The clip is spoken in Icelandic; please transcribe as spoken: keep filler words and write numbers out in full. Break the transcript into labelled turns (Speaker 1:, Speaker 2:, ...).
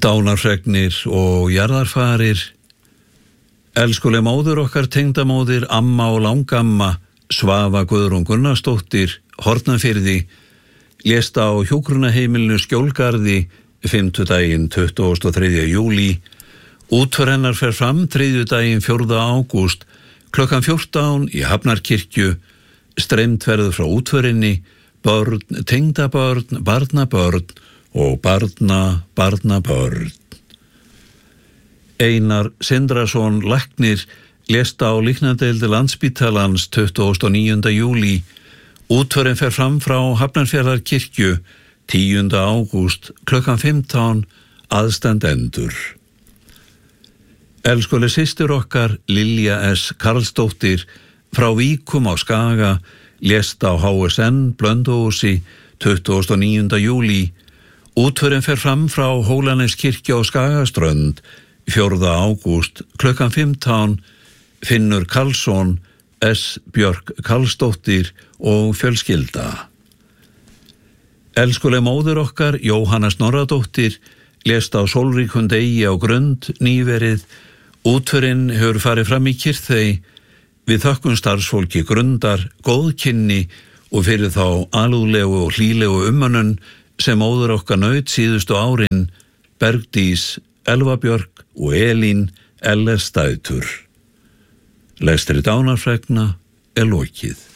Speaker 1: Dánarfregnir og jarðarfarir. Elskuleg móður okkar, tengdamóðir, amma og langamma, Svava Guðrún Gunnarsdóttir, Hornafirði, lést á hjúkrunarheimilinu Skjólgarði fimmtudaginn tuttugasta og þriðja júlí. Útför hennar fer fram þriðjudaginn fjórða ágúst klukkan fjórtán í Hafnarkirkju. Streymt verður frá útförinni, börn, tengdabörn, barnabörn og barna, barnabörn. Einar Sindrason læknir lést á líknardeildi Landspítalans tuttugasta og níunda júlí. Útförin fer fram frá Hafnarfjarðarkirkju tíunda ágúst klukkan fimmtán, aðstandendur. Elskuleg systir okkar, Lilja S. Karlsdóttir, frá Víkum á Skaga, lést á H S N Blönduósi tuttugasta og níunda júlí. Útförin fer fram frá Hólaneskirkju á Skagaströnd fjórða ágúst klukkan fimmtán. Finnur Karlsson, S. Björk Karlsdóttir og fjölskylda. Elskuleg móður okkar, Jóhanna Snorradóttir, lést á sólríkum degi á Grund nýverið. Útförin hefur farið fram í Kyrþey. Við þökkum starfsfólki Grundar góðkynni og fyrir þá alúðlegu og hlýlegu umönnun sem móður okkar naut síðustu árin, Bergdís, Elva Björk og Elín Ellers dætur. Lestri dánarfregna er lokið.